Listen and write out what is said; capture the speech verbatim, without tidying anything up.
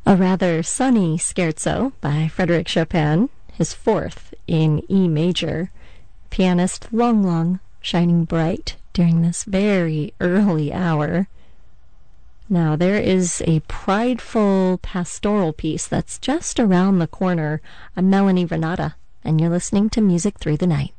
A rather sunny scherzo by Frédéric Chopin, his fourth in E major. Pianist Lang Lang shining bright during this very early hour. Now there is a prideful pastoral piece that's just around the corner. I'm Melanie Renata, and you're listening to Music Through the Night.